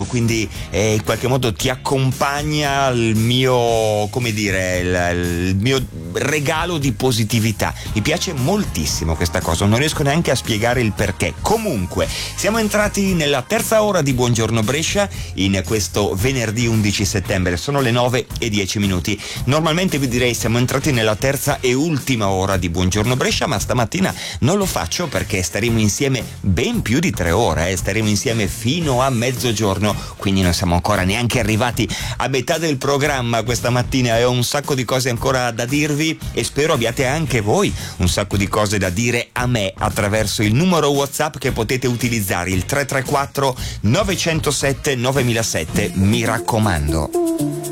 quindi in qualche modo ti accompagna il mio, come dire, il mio regalo di positività. Mi piace moltissimo questa cosa, non riesco neanche a spiegare il perché. Comunque, siamo entrati nella terza ora di Buongiorno Brescia in questo venerdì 11 settembre, sono le 9:10. Normalmente vi direi siamo entrati nella terza e ultima ora di Buongiorno Brescia, ma stamattina non lo faccio perché staremo insieme ben più di 3 ore, staremo insieme fino a mezzogiorno, quindi non siamo ancora neanche arrivati a metà del programma questa mattina e ho un sacco di cose ancora da dirvi e spero abbiate anche voi un sacco di cose da dire a me attraverso il numero WhatsApp che potete utilizzare, il 334 907 9007, mi raccomando.